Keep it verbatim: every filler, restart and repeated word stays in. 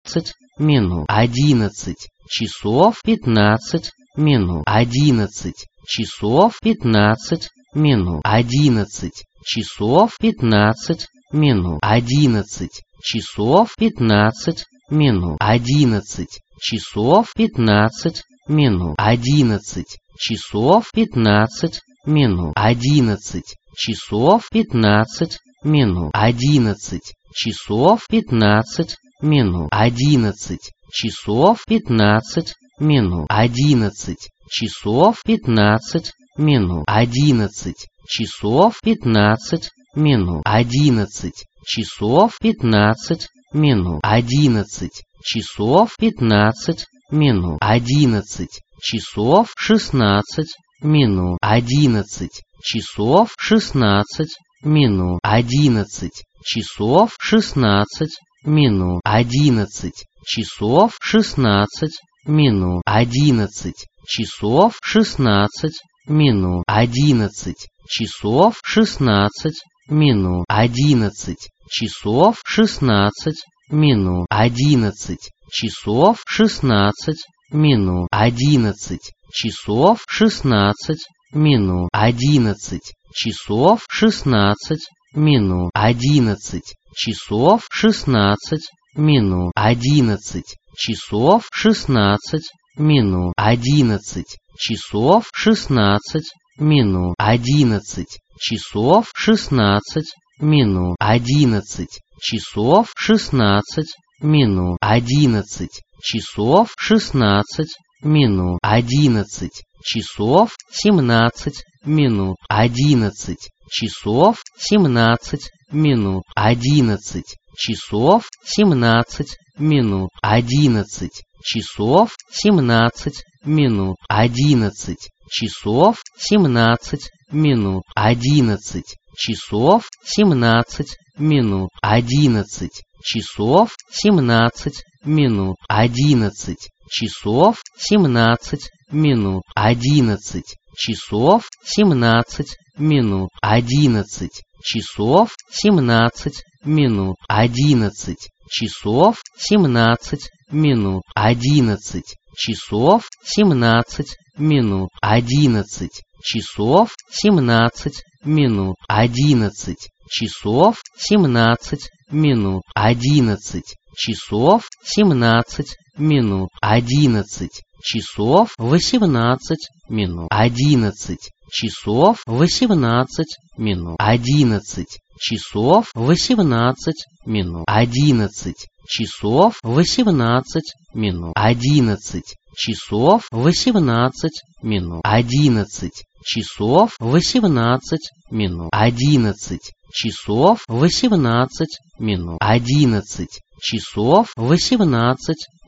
пятнадцать минут, одиннадцать часов пятнадцать минут, одиннадцать часов пятнадцать минут, одиннадцать часов пятнадцать минут, одиннадцать часов пятнадцать минут, одиннадцать часов пятнадцать минут, одиннадцать часов пятнадцать минут, одиннадцать часов пятнадцать минут, одиннадцать часов пятнадцать минут, одиннадцать часов пятнадцать минут, одиннадцать часов пятнадцать минут, одиннадцать часов пятнадцать минут, одиннадцать часов пятнадцать минут, одиннадцать часов пятнадцать минут, одиннадцать часов шестнадцать минут, одиннадцать часов шестнадцать минут, одиннадцать часов шестнадцать минут, одиннадцать часов шестнадцать минут, одиннадцать часов шестнадцать минут, одиннадцать часов шестнадцать минут, одиннадцать часов шестнадцать минут, одиннадцать часов шестнадцать минут, одиннадцать часов шестнадцать минут, одиннадцать часов шестнадцать минут, одиннадцать часов шестнадцать минут, одиннадцать часов шестнадцать минут, одиннадцать часов шестнадцать минут, одиннадцать часов шестнадцать минут, одиннадцать часов шестнадцать минут, одиннадцать часов шестнадцать минут, одиннадцать часов семнадцать минут, одиннадцать часов семнадцать минут, одиннадцать часов семнадцать минут, одиннадцать часов семнадцать минут, одиннадцать часов семнадцать минут, одиннадцать часов семнадцать минут, одиннадцать часов семнадцать минут, одиннадцать часов семнадцать минут, одиннадцать часов семнадцать минут, одиннадцать часов семнадцать минут, одиннадцать часов семнадцать минут, одиннадцать часов семнадцать минут, одиннадцать часов семнадцать минут, одиннадцать часов семнадцать минут, одиннадцать часов семнадцать минут, одиннадцать часов восемнадцать минут, одиннадцать часов восемнадцать минут, одиннадцать часов восемнадцать минут, одиннадцать часов восемнадцать минут, одиннадцать часов восемнадцать минут, одиннадцать часов восемнадцать минут, одиннадцать часов восемнадцать минут, одиннадцать часов восемнадцать